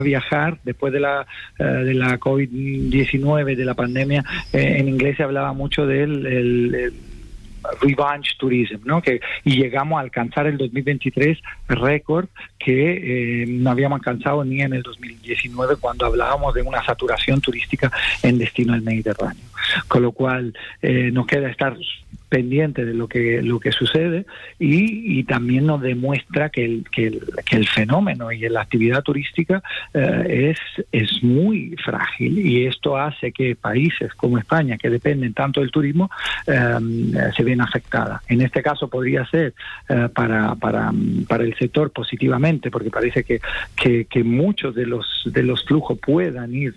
viajar después de la COVID-19, de la pandemia. En inglés se hablaba mucho del revenge tourism, ¿no? Y llegamos a alcanzar el 2023 récord que no habíamos alcanzado ni en el 2019, cuando hablábamos de una saturación turística en destino del Mediterráneo. Con lo cual nos queda estar pendiente de lo que sucede, y también nos demuestra que el fenómeno y la actividad turística es muy frágil, y esto hace que países como España, que dependen tanto del turismo, se ven afectadas. En este caso podría ser para el sector positivamente, porque parece que muchos de los flujos puedan ir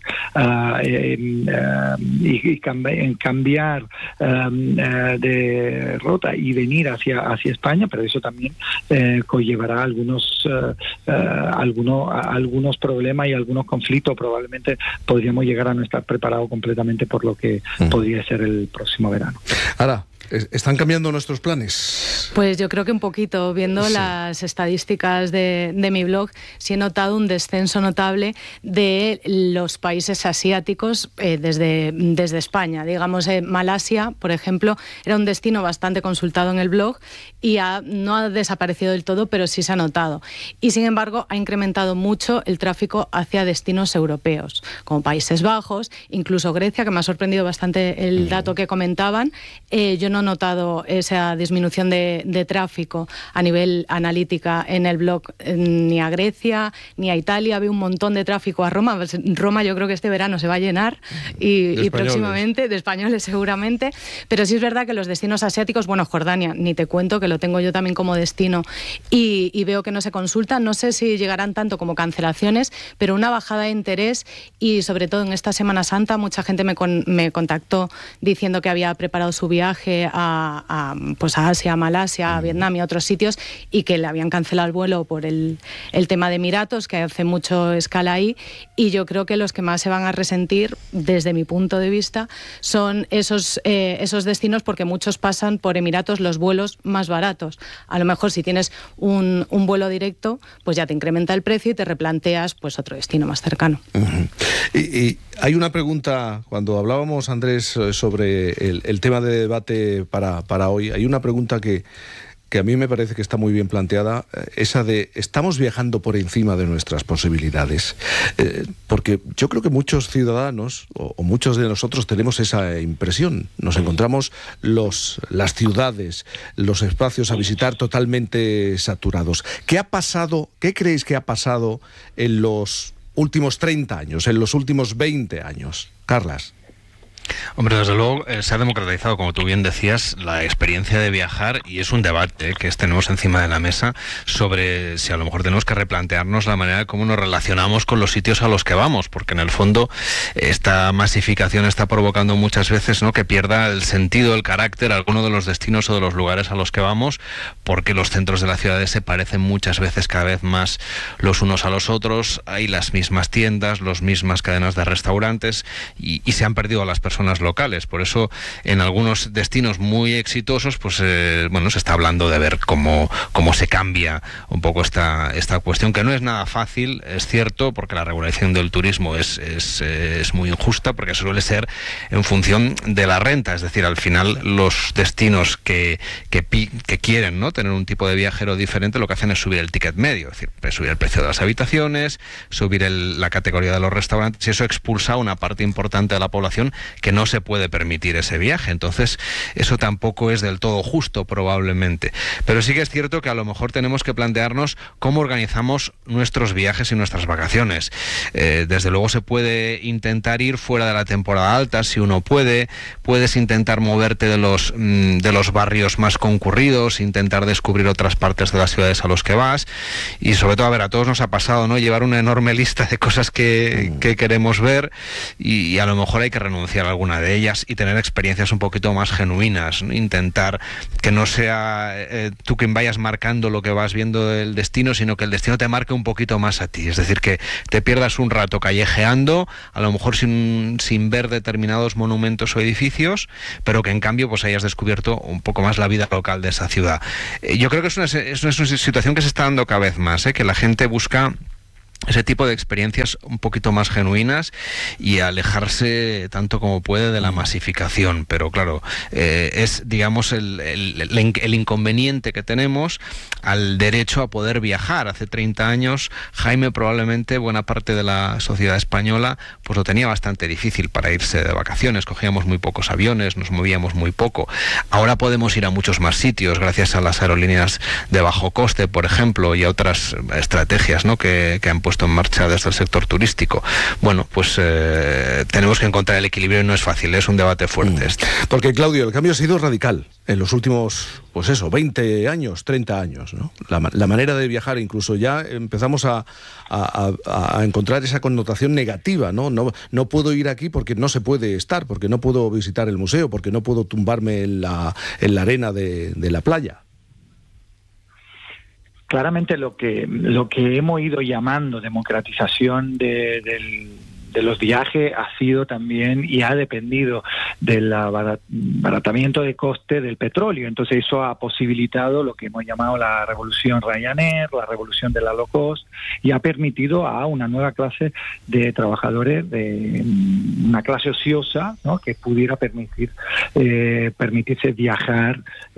y cambiar de rota y venir hacia España, pero eso también conllevará algunos problemas y algunos conflictos. Probablemente podríamos llegar a no estar preparados completamente por lo que podría ser el próximo verano. Ahora, ¿están cambiando nuestros planes? Pues yo creo que un poquito. Viendo las estadísticas de mi blog, sí he notado un descenso notable de los países asiáticos desde España. Digamos, Malasia, por ejemplo, era un destino bastante consultado en el blog y no ha desaparecido del todo, pero sí se ha notado. Y sin embargo, ha incrementado mucho el tráfico hacia destinos europeos, como Países Bajos, incluso Grecia, que me ha sorprendido bastante el dato que comentaban. Yo no he notado esa disminución de tráfico a nivel analítica en el blog, ni a Grecia ni a Italia. Había un montón de tráfico a Roma. Roma yo creo que este verano se va a llenar y próximamente, de españoles seguramente, pero sí es verdad que los destinos asiáticos, bueno, Jordania, ni te cuento, que lo tengo yo también como destino y veo que no se consulta. No sé si llegarán tanto como cancelaciones, pero una bajada de interés, y sobre todo en esta Semana Santa mucha gente me contactó diciendo que había preparado su viaje a Asia, a Malasia, a Vietnam y a otros sitios, y que le habían cancelado el vuelo por el tema de Emiratos, que hace mucho escala ahí, y yo creo que los que más se van a resentir, desde mi punto de vista, son esos destinos, porque muchos pasan por Emiratos los vuelos más baratos. A lo mejor si tienes un vuelo directo, pues ya te incrementa el precio y te replanteas pues otro destino más cercano. Y hay una pregunta, cuando hablábamos, Andrés, sobre el tema de debate para hoy, hay una pregunta que a mí me parece que está muy bien planteada, esa de: ¿estamos viajando por encima de nuestras posibilidades? Porque yo creo que muchos ciudadanos, o muchos de nosotros, tenemos esa impresión. Nos encontramos las ciudades, los espacios a visitar totalmente saturados. ¿Qué ha pasado? ¿Qué creéis que ha pasado en los últimos 30 años, en los últimos 20 años? Carlas. Hombre, desde luego se ha democratizado, como tú bien decías, la experiencia de viajar, y es un debate que tenemos encima de la mesa sobre si a lo mejor tenemos que replantearnos la manera de cómo nos relacionamos con los sitios a los que vamos, porque en el fondo esta masificación está provocando muchas veces, ¿no?, que pierda el sentido, el carácter alguno de los destinos o de los lugares a los que vamos, porque los centros de las ciudades se parecen muchas veces cada vez más los unos a los otros. Hay las mismas tiendas, las mismas cadenas de restaurantes, y se han perdido las personas locales. Por eso en algunos destinos muy exitosos pues se está hablando de ver cómo se cambia un poco esta cuestión, que no es nada fácil, es cierto, porque la regulación del turismo es muy injusta, porque suele ser en función de la renta. Es decir, al final los destinos que quieren, ¿no?, tener un tipo de viajero diferente, lo que hacen es subir el ticket medio, es decir, subir el precio de las habitaciones, subir la categoría de los restaurantes, y eso expulsa a una parte importante de la población que no se puede permitir ese viaje. Entonces eso tampoco es del todo justo, probablemente, pero sí que es cierto que a lo mejor tenemos que plantearnos cómo organizamos nuestros viajes y nuestras vacaciones. Desde luego se puede intentar ir fuera de la temporada alta, si uno puedes intentar moverte de los barrios más concurridos, intentar descubrir otras partes de las ciudades a los que vas, y sobre todo, a todos nos ha pasado, ¿no?, llevar una enorme lista de cosas que queremos ver, y a lo mejor hay que renunciar a alguna de ellas y tener experiencias un poquito más genuinas, ¿no? Intentar que no sea tú quien vayas marcando lo que vas viendo del destino, sino que el destino te marque un poquito más a ti. Es decir, que te pierdas un rato callejeando, a lo mejor sin ver determinados monumentos o edificios, pero que en cambio pues hayas descubierto un poco más la vida local de esa ciudad. Yo creo que es una situación que se está dando cada vez más, que la gente busca ese tipo de experiencias un poquito más genuinas y alejarse tanto como puede de la masificación. Pero claro, es, digamos, el inconveniente que tenemos al derecho a poder viajar. Hace 30 años, Jaime, probablemente buena parte de la sociedad española pues lo tenía bastante difícil para irse de vacaciones. Cogíamos muy pocos aviones, nos movíamos muy poco. Ahora podemos ir a muchos más sitios gracias a las aerolíneas de bajo coste, por ejemplo, y a otras estrategias, ¿no?, que han puesto en marcha desde el sector turístico. Bueno, pues tenemos que encontrar el equilibrio y no es fácil, es un debate fuerte este. Porque, Claudio, el cambio ha sido radical en los últimos, 20 años, 30 años, ¿no? La manera de viajar, incluso ya empezamos a encontrar esa connotación negativa, ¿no? No puedo ir aquí porque no se puede estar, porque no puedo visitar el museo, porque no puedo tumbarme en la arena de la playa. Claramente lo que hemos ido llamando democratización de los viajes ha sido también y ha dependido del abaratamiento de coste del petróleo. Entonces eso ha posibilitado lo que hemos llamado la revolución Ryanair, la revolución de la low cost, y ha permitido a una nueva clase de trabajadores, de una clase ociosa, ¿no?, que pudiera permitirse viajar,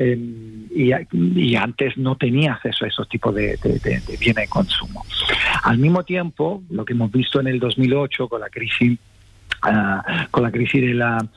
y antes no tenía acceso a esos tipos de bienes de consumo. Al mismo tiempo, lo que hemos visto en el 2008 con la crisis de la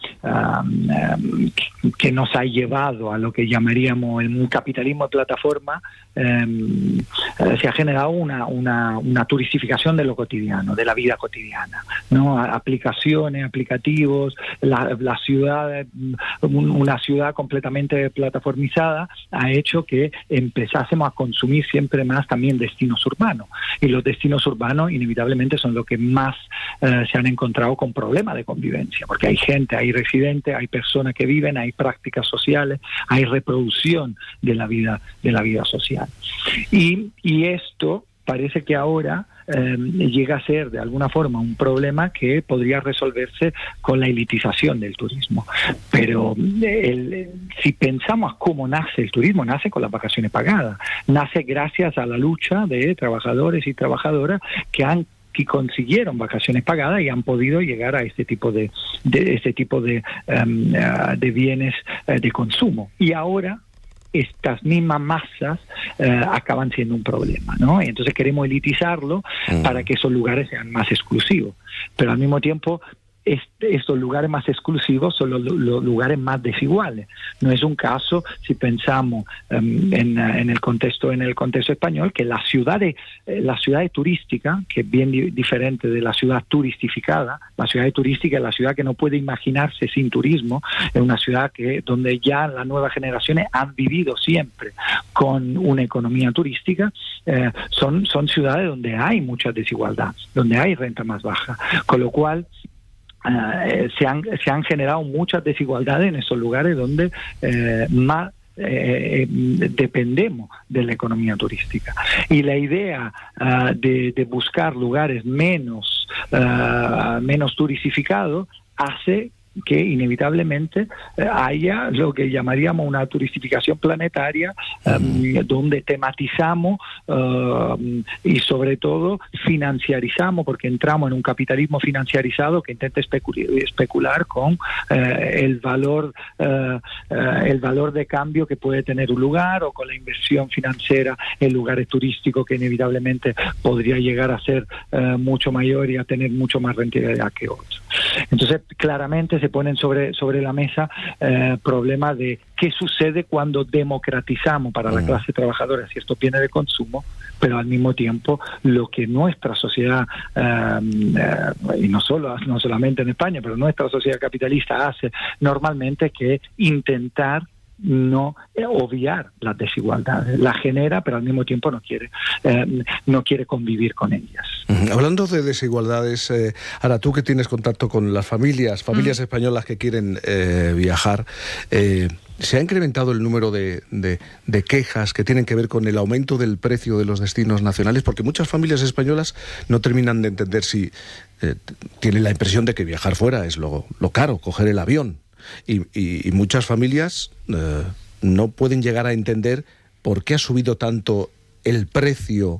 que nos ha llevado a lo que llamaríamos el capitalismo de plataforma, se ha generado una turistificación de lo cotidiano, de la vida cotidiana, ¿no? Aplicaciones, aplicativos, la ciudad, una ciudad completamente plataformizada ha hecho que empezásemos a consumir siempre más también destinos urbanos, y los destinos urbanos inevitablemente son los que más se han encontrado con problemas de convivencia, porque hay gente, hay residentes, hay personas que viven, hay prácticas sociales, hay reproducción de la vida social. Y esto parece que ahora llega a ser de alguna forma un problema que podría resolverse con la elitización del turismo. Pero si pensamos cómo nace el turismo, nace con las vacaciones pagadas, nace gracias a la lucha de trabajadores y trabajadoras que consiguieron vacaciones pagadas y han podido llegar a este tipo de bienes de consumo. Y ahora estas mismas masas acaban siendo un problema, ¿no? Y entonces queremos elitizarlo para que esos lugares sean más exclusivos. Pero al mismo tiempo, estos lugares más exclusivos son los lugares más desiguales. No es un caso, si pensamos en el contexto español, que la ciudad turística, que es bien diferente de la ciudad turistificada. La ciudad turística es la ciudad que no puede imaginarse sin turismo, es una ciudad donde ya las nuevas generaciones han vivido siempre con una economía turística. Son ciudades donde hay mucha desigualdad, donde hay renta más baja, con lo cual se han generado muchas desigualdades en esos lugares donde más dependemos de la economía turística. Y la idea de buscar lugares menos turistificados hace que inevitablemente haya lo que llamaríamos una turistificación planetaria, donde tematizamos y sobre todo financiarizamos, porque entramos en un capitalismo financiarizado que intenta especular con el valor de cambio que puede tener un lugar, o con la inversión financiera en lugares turísticos, que inevitablemente podría llegar a ser mucho mayor y a tener mucho más rentabilidad que otros. Entonces, claramente se ponen sobre la mesa problemas de qué sucede cuando democratizamos para la clase trabajadora ciertos bienes de consumo, pero al mismo tiempo lo que nuestra sociedad, y no solamente en España, pero nuestra sociedad capitalista hace normalmente, que es intentar no obviar las desigualdades, las genera, pero al mismo tiempo no quiere convivir con ellas. Hablando de desigualdades, ahora tú que tienes contacto con las familias españolas que quieren viajar, ¿se ha incrementado el número de quejas que tienen que ver con el aumento del precio de los destinos nacionales? Porque muchas familias españolas no terminan de entender si tienen la impresión de que viajar fuera es lo caro, coger el avión. Y muchas familias no pueden llegar a entender por qué ha subido tanto el precio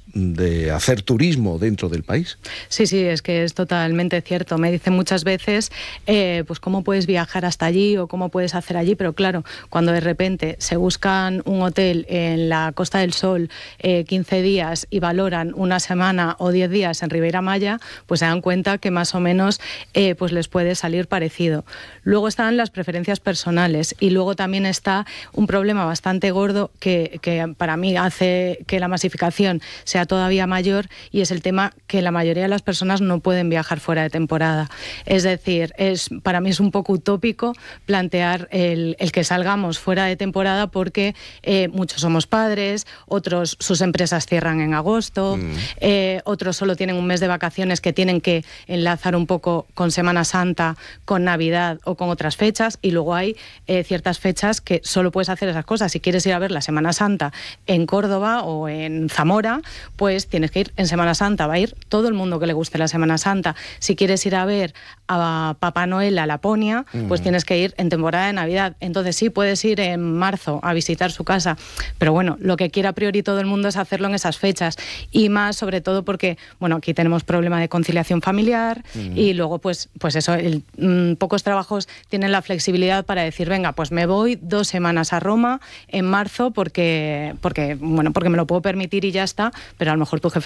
de hacer turismo dentro del país. Sí, es que es totalmente cierto. Me dicen muchas veces, pues cómo puedes viajar hasta allí o cómo puedes hacer allí, pero claro, cuando de repente se buscan un hotel en la Costa del Sol 15 días y valoran una semana o 10 días en Ribeira Maya, pues se dan cuenta que más o menos pues les puede salir parecido. Luego están las preferencias personales y luego también está un problema bastante gordo que para mí hace que la masificación sea todavía mayor, y es el tema que la mayoría de las personas no pueden viajar fuera de temporada. Es decir, para mí es un poco utópico plantear el que salgamos fuera de temporada, porque muchos somos padres, otros sus empresas cierran en agosto, otros solo tienen un mes de vacaciones que tienen que enlazar un poco con Semana Santa, con Navidad o con otras fechas, y luego hay ciertas fechas que solo puedes hacer esas cosas. Si quieres ir a ver la Semana Santa en Córdoba o en Zamora, pues tienes que ir en Semana Santa, va a ir todo el mundo que le guste la Semana Santa. Si quieres ir a ver a Papá Noel a Laponia, pues tienes que ir en temporada de Navidad. Entonces sí, puedes ir en marzo a visitar su casa, pero bueno, lo que quiere a priori todo el mundo es hacerlo en esas fechas, y más sobre todo porque, bueno, aquí tenemos problema de conciliación familiar y luego pues eso, pocos trabajos tienen la flexibilidad para decir, venga, pues me voy 2 semanas a Roma en marzo porque me lo puedo permitir y ya está, pero a lo mejor tu jefe